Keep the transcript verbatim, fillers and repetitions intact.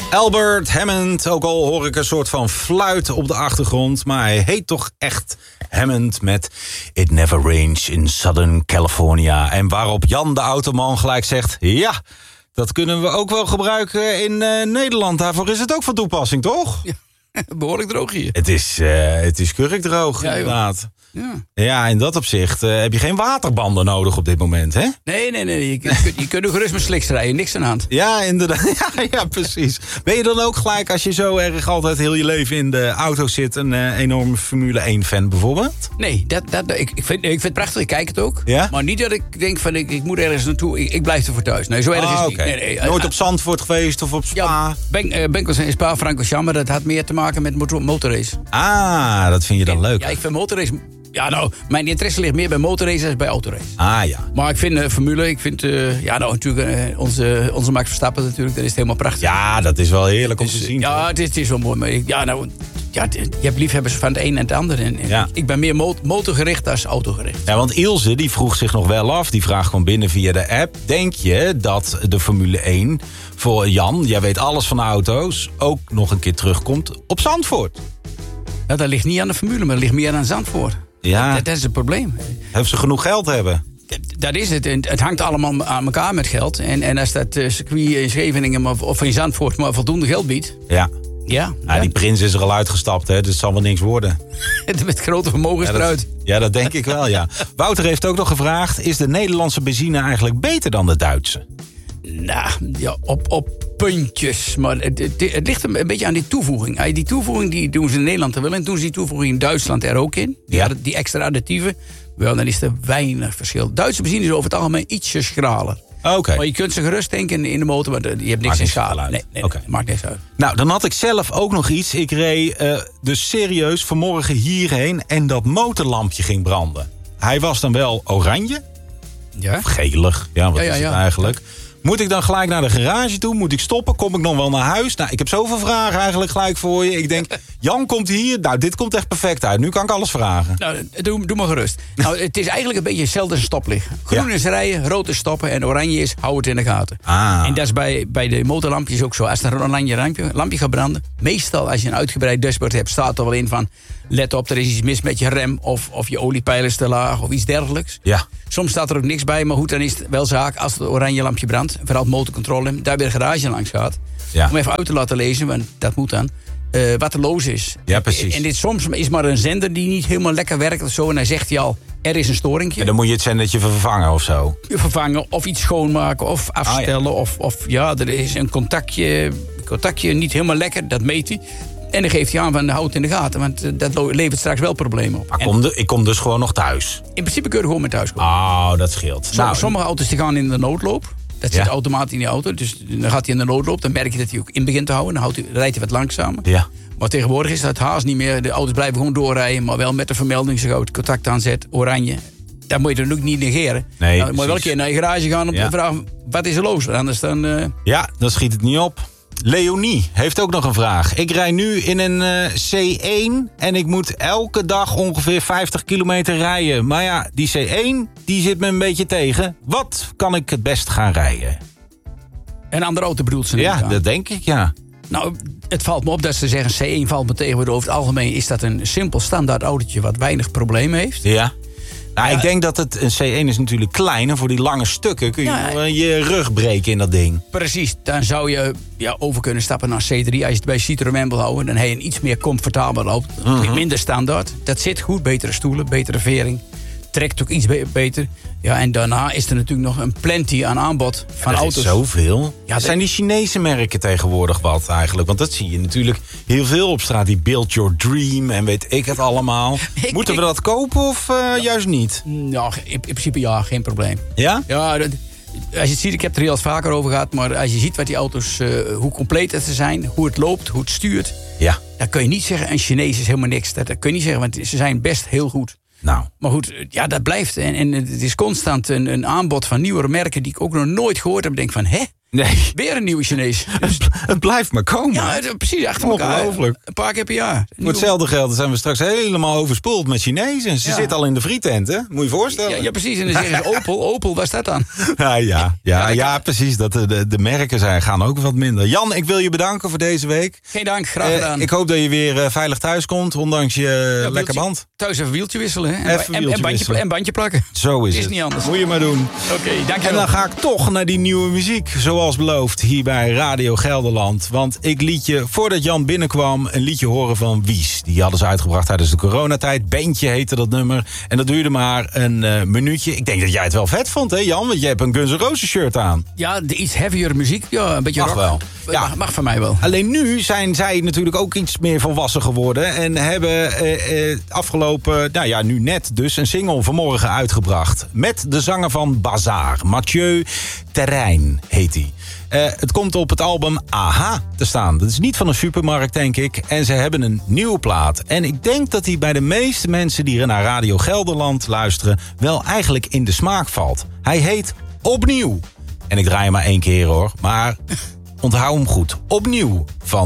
Albert Hammond, ook al hoor ik een soort van fluit op de achtergrond, maar hij heet toch echt Hammond met It Never Rains in Southern California. En waarop Jan de Automan gelijk zegt, ja, dat kunnen we ook wel gebruiken in uh, Nederland. Daarvoor is het ook van toepassing, toch? Ja, behoorlijk droog hier. Het is, uh, het is kurkdroog, ja, inderdaad. Ja. ja, in dat opzicht uh, heb je geen waterbanden nodig op dit moment, hè? Nee, nee, nee. Je, je, je kunt er gerust met sliks rijden, niks aan de hand. Ja, inderdaad. Ja, ja, precies. Ben je dan ook gelijk, als je zo erg altijd heel je leven in de auto zit, een uh, enorme Formule één fan bijvoorbeeld? Nee, dat, dat, ik, ik, vind, ik vind het prachtig, ik kijk het ook. Ja? Maar niet dat ik denk van, ik, ik moet ergens naartoe, ik, ik blijf er voor thuis. Nee, zo erg ah, is het okay. niet. Nee, nee, Nooit uh, op Zandvoort geweest of op Spa? Ja, ben, uh, ben ik wel eens in Spa, Francorchamps, maar dat had meer te maken met motor, motorrace. Ah, dat vind je dan en, leuk? Ja, ik vind motorrace... Ja, nou, mijn interesse ligt meer bij motorrace dan bij autorace. Ah, ja. Maar ik vind uh, Formule, ik vind... Uh, ja, nou, natuurlijk, uh, onze, onze Max Verstappen natuurlijk, dat is het helemaal prachtig. Ja, dat is wel heerlijk om dus, te zien. Ja, het is, het is wel mooi. Maar ik, ja, nou, ja, je hebt liefhebbers van het een en het ander. En, en ja. Ik ben meer mot- motorgericht dan autogericht. Ja, want Ilse, die vroeg zich nog wel af. Die vraag kwam binnen via de app. Denk je dat de Formule één voor Jan, jij weet alles van auto's, ook nog een keer terugkomt op Zandvoort? Ja, dat ligt niet aan de Formule, maar dat ligt meer aan Zandvoort. Ja. Dat, dat is het probleem. Heeft ze genoeg geld hebben? Dat, dat is het. Het hangt allemaal aan elkaar met geld. En, en als dat uh, circuit in Scheveningen of, of in Zandvoort maar voldoende geld biedt... Ja. Ja, ja, ja. Die prins is er al uitgestapt, hè, dus het zal wel niks worden. Met grote vermogens ja, dat, eruit. Ja, dat denk ik wel, ja. Wouter heeft ook nog gevraagd, is de Nederlandse benzine eigenlijk beter dan de Duitse? Nou, ja, op, op puntjes. Maar het, het, het ligt een beetje aan die toevoeging. Die toevoeging die doen ze in Nederland er wel en doen ze die toevoeging in Duitsland er ook in. Die, ja. die extra additieven. Wel, dan is er weinig verschil. Duitse benzine is over het algemeen ietsje schraler. Okay. Maar je kunt ze gerust tanken in de motor, maar je hebt niks in schade. Nee, nee, okay. nee, maakt niks uit. Nou, dan had ik zelf ook nog iets. Ik reed uh, dus serieus vanmorgen hierheen en dat motorlampje ging branden. Hij was dan wel oranje. Ja? Of gelig. Ja, wat ja, ja, is het ja. eigenlijk? Moet ik dan gelijk naar de garage toe? Moet ik stoppen? Kom ik nog wel naar huis? Nou, ik heb zoveel vragen eigenlijk gelijk voor je. Ik denk, Jan komt hier. Nou, dit komt echt perfect uit. Nu kan ik alles vragen. Nou, doe, doe maar gerust. Nou, het is eigenlijk een beetje hetzelfde als stoplicht. Groen ja. is rijden, rood is stoppen en oranje is hou het in de gaten. Ah. En dat is bij, bij de motorlampjes ook zo. Als er een oranje lampje, lampje gaat branden, meestal als je een uitgebreid dashboard hebt, staat er wel in van, let op, er is iets mis met je rem of, of je oliepeil is te laag of iets dergelijks. Ja. Soms staat er ook niks bij, maar goed, dan is het wel zaak als het oranje lampje brandt, vooral motorcontrole, daar weer de garage langs gaat. Ja. Om even uit te laten lezen, want dat moet dan. Uh, wat er los is. Ja, precies. En dit soms is maar een zender die niet helemaal lekker werkt of zo. En dan zegt hij al, er is een storingje. En dan moet je het zendertje vervangen of zo. Vervangen of iets schoonmaken of afstellen. Ah, ja. Of, of ja, er is een contactje, contactje niet helemaal lekker, dat meet hij. En dan geeft hij aan van, houd het in de gaten. Want dat levert straks wel problemen op. Maar kom de, ik kom dus gewoon nog thuis? In principe kun je gewoon met thuis komen. Oh, dat scheelt. Som, nou, sommige auto's die gaan in de noodloop. Dat zit ja. automatisch in die auto. Dus dan gaat hij in de noodloop. Dan merk je dat hij ook in begint te houden. Dan houdt hij, rijdt hij wat langzamer. Ja. Maar tegenwoordig is dat haast niet meer. De auto's blijven gewoon doorrijden. Maar wel met de vermelding. Zo gauw het contact aanzet. Oranje. Dat moet je dan ook niet negeren. Nee, nou, moet je wel een keer naar je garage gaan om ja. te vragen. Wat is er los? Anders dan... Uh... Ja, dan schiet het niet op. Leonie heeft ook nog een vraag. Ik rij nu in een uh, C één en ik moet elke dag ongeveer vijftig kilometer rijden. Maar ja, die C één die zit me een beetje tegen. Wat kan ik het best gaan rijden? Een andere auto bedoelt ze. Ja, dat denk ik, ja. Nou, het valt me op dat ze zeggen C één valt me tegen. Maar over het algemeen is dat een simpel standaard autootje wat weinig problemen heeft. Ja. Nou, ja, ik denk dat het een C één is natuurlijk klein en voor die lange stukken kun je ja, je rug breken in dat ding. Precies, dan zou je ja, over kunnen stappen naar C drie. Als je het bij Citroën wil houden, dan heb je een iets meer comfortabel auto. Uh-huh. Minder standaard. Dat zit goed, betere stoelen, betere vering. Trekt ook iets be- beter. Ja, en daarna is er natuurlijk nog een plenty aan aanbod van ja, auto's. Is zoveel. Ja, dat zijn die Chinese merken tegenwoordig wat eigenlijk? Want dat zie je natuurlijk heel veel op straat. Die Build Your Dream en weet ik het allemaal. ik, Moeten we ik, dat kopen of uh, ja, juist niet? Nou, in, in principe ja, geen probleem. Ja? Ja, dat, als je het ziet, ik heb het er heel vaker over gehad. Maar als je ziet wat die auto's, uh, hoe compleet het zijn, hoe het loopt, hoe het stuurt. Ja. Dan kun je niet zeggen, een Chinees is helemaal niks. Dat, dat kun je niet zeggen, want ze zijn best heel goed. Nou. Maar goed, ja, dat blijft. En, en het is constant een, een aanbod van nieuwere merken die ik ook nog nooit gehoord heb. Ik denk van, hè? Nee. Weer een nieuwe Chinees. Het, het blijft maar komen. Ja, het- precies, achter elkaar. Ongelooflijk. Een paar keer per jaar. Voor hetzelfde geld zijn we straks helemaal overspoeld met Chinezen. Ze Ja. zitten al in de frietent, hè? Moet je je voorstellen. Ja, ja, precies. En dan zeggen ze Opel. Opel, waar staat dan? Ja, ja, ja, dat ja kan. precies. Dat de, de, de merken zijn, gaan ook wat minder. Jan, ik wil je bedanken voor deze week. Geen dank, graag Eh, gedaan. ik hoop dat je weer eh, veilig thuis komt, ondanks je Ja, lekker wieltje- band. Thuis even wieltje wisselen. Hè? En, Even en, wieltje en, bandje, wisselen. en bandje plakken. Zo is Is het. niet anders. Moet je maar doen. Oké, En dankjewel. dan ga ik toch naar die nieuwe muziek, zoals beloofd, hier bij Radio Gelderland. Want ik liet je, voordat Jan binnenkwam, een liedje horen van Wies. Die hadden ze uitgebracht tijdens de coronatijd. Bandje heette dat nummer. En dat duurde maar een uh, minuutje. Ik denk dat jij het wel vet vond, hè Jan? Want jij hebt een Guns N' Roses shirt aan. Ja, de iets heavier muziek. Ja, een beetje Mag rock. wel. Ja. Mag, mag van mij wel. Alleen nu zijn zij natuurlijk ook iets meer volwassen geworden. En hebben eh, eh, afgelopen, nou ja, nu net dus een single vanmorgen uitgebracht. Met de zanger van Bazaar. Mathieu Terrein heet hij. Uh, het komt op het album Aha te staan. Dat is niet van een supermarkt, denk ik. En ze hebben een nieuwe plaat. En ik denk dat die bij de meeste mensen die naar Radio Gelderland luisteren wel eigenlijk in de smaak valt. Hij heet Opnieuw. En ik draai hem maar één keer hoor. Maar onthoud hem goed. Opnieuw van